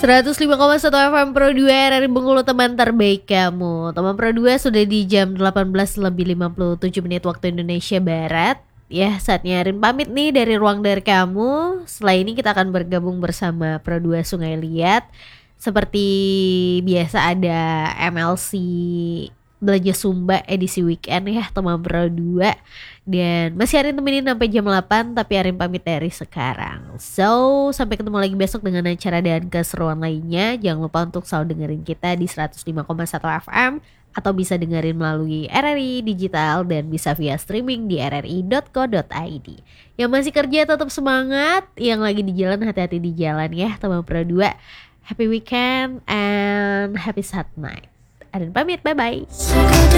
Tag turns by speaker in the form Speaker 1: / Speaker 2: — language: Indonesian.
Speaker 1: 105,1 FM Pro 2 RRI Bengkulu, teman terbaik kamu. Teman Pro 2 sudah di jam 18:57 waktu Indonesia Barat. Ya, saatnya Arin pamit nih dari ruang dari kamu. Setelah ini kita akan bergabung bersama Pro 2 Sungai Liat. Seperti biasa ada MLC Belanja Sumba edisi weekend ya teman Pro 2. Dan masih Arin temenin sampai jam 8, tapi Arin pamit dari sekarang. So, sampai ketemu lagi besok dengan acara dan keseruan lainnya. Jangan lupa untuk selalu dengerin kita di 105,1 FM atau bisa dengerin melalui RRI Digital dan bisa via streaming di rri.co.id. Yang masih kerja tetap semangat, yang lagi di jalan hati-hati di jalan ya teman Pro 2. Happy weekend and happy Saturday night. Arin pamit, bye-bye.